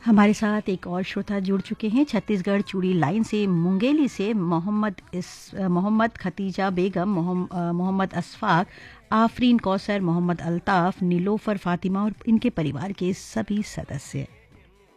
हमारे साथ एक और श्रोता जुड़ चुके हैं छत्तीसगढ़ चूड़ी लाइन से मुंगेली से मोहम्मद खतीजा बेगम, मोहम्मद अशफाक, आफरीन कौसर, मोहम्मद अल्ताफ, नीलोफर फातिमा और इनके परिवार के सभी सदस्य।